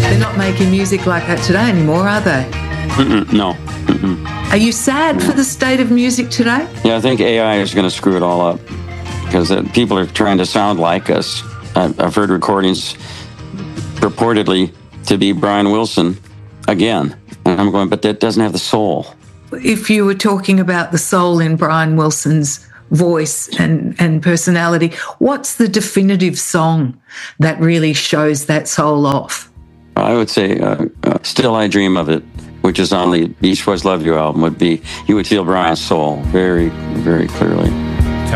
They're not making music like that today anymore, are they? No. Are you sad for the state of music today? Yeah, I think AI is going to screw it all up because people are trying to sound like us. I've heard recordings purportedly to be Brian Wilson again. And I'm going, but that doesn't have the soul. If you were talking about the soul in Brian Wilson's voice and personality, what's the definitive song that really shows that soul off? I would say Still I Dream of It, which is on the Beach Boys Love You album, you would feel Brian's soul very, very clearly.